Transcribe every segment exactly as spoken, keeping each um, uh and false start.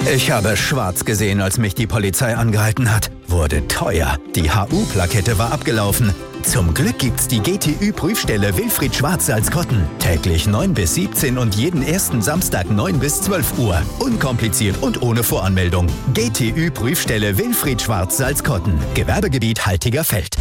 Ich habe schwarz gesehen, als mich die Polizei angehalten hat. Wurde teuer. Die H U-Plakette war abgelaufen. Zum Glück gibt's die G T Ü-Prüfstelle Wilfried Schwarz Salzkotten. Täglich neun bis siebzehn und jeden ersten Samstag neun bis zwölf Uhr. Unkompliziert und ohne Voranmeldung. G T Ü-Prüfstelle Wilfried Schwarz Salzkotten. Gewerbegebiet Haltigerfeld.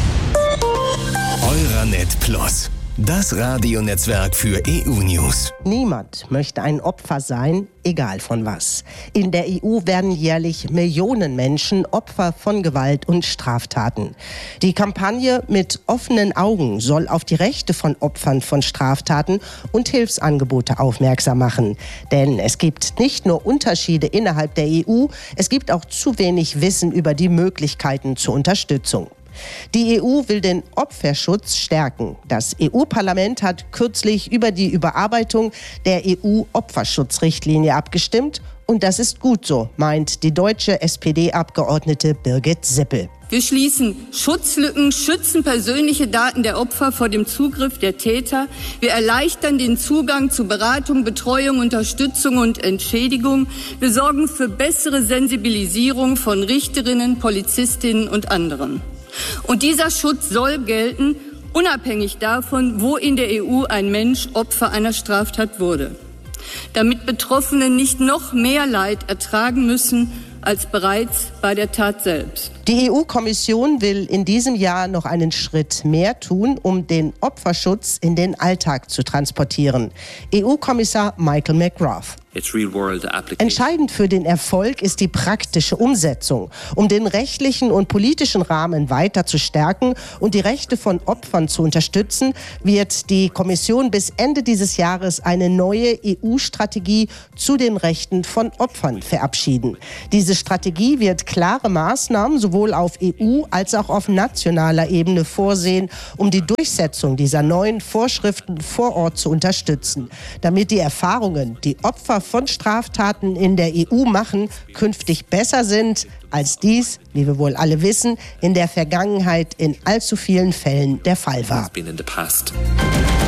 Euranet Plus. Das Radionetzwerk für E U-News. Niemand möchte ein Opfer sein, egal von was. In der E U werden jährlich Millionen Menschen Opfer von Gewalt und Straftaten. Die Kampagne Mit offenen Augen soll auf die Rechte von Opfern von Straftaten und Hilfsangebote aufmerksam machen. Denn es gibt nicht nur Unterschiede innerhalb der E U, es gibt auch zu wenig Wissen über die Möglichkeiten zur Unterstützung. Die E U will den Opferschutz stärken. Das E U-Parlament hat kürzlich über die Überarbeitung der E U-Opferschutzrichtlinie abgestimmt. Und das ist gut so, meint die deutsche S P D-Abgeordnete Birgit Sippel. Wir schließen Schutzlücken, schützen persönliche Daten der Opfer vor dem Zugriff der Täter. Wir erleichtern den Zugang zu Beratung, Betreuung, Unterstützung und Entschädigung. Wir sorgen für bessere Sensibilisierung von Richterinnen, Polizistinnen und anderen. Und dieser Schutz soll gelten, unabhängig davon, wo in der E U ein Mensch Opfer einer Straftat wurde, damit Betroffene nicht noch mehr Leid ertragen müssen als bereits bei der Tat selbst. Die E U-Kommission will in diesem Jahr noch einen Schritt mehr tun, um den Opferschutz in den Alltag zu transportieren. E U-Kommissar Michael McGrath. Entscheidend für den Erfolg ist die praktische Umsetzung. Um den rechtlichen und politischen Rahmen weiter zu stärken und die Rechte von Opfern zu unterstützen, wird die Kommission bis Ende dieses Jahres eine neue E U-Strategie zu den Rechten von Opfern verabschieden. Diese Strategie wird klare Maßnahmen sowohl auf E U- als auch auf nationaler Ebene vorsehen, um die Durchsetzung dieser neuen Vorschriften vor Ort zu unterstützen, damit die Erfahrungen, die Opfer von Straftaten in der E U machen, künftig besser sind, als dies, wie wir wohl alle wissen, in der Vergangenheit in allzu vielen Fällen der Fall war.